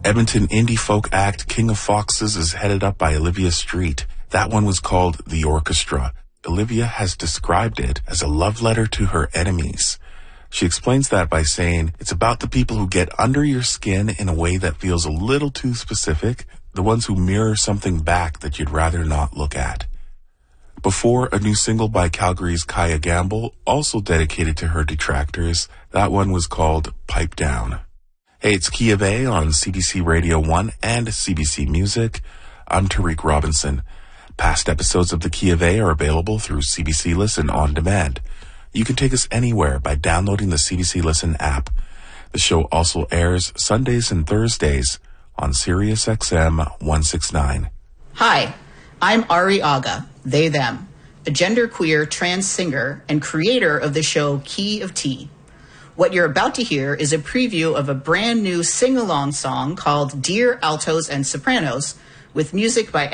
Edmonton indie folk act King of Foxes is headed up by Olivia Street. That one was called The Orchestra. Olivia has described it as a love letter to her enemies. She explains that by saying, it's about the people who get under your skin in a way that feels a little too specific, the ones who mirror something back that you'd rather not look at. Before, a new single by Calgary's Kaya Gamble, also dedicated to her detractors. That one was called Pipe Down. Hey, it's Key of A on CBC Radio 1 and CBC Music. I'm Tariq Robinson. Past episodes of the Key of A are available through CBC Listen on demand. You can take us anywhere by downloading the CBC Listen app. The show also airs Sundays and Thursdays on Sirius XM 169. Hi, I'm Ari Aga, they, them, a genderqueer trans singer and creator of the show Key of Tea. What you're about to hear is a preview of a brand new sing-along song called Dear Altos and Sopranos, with music by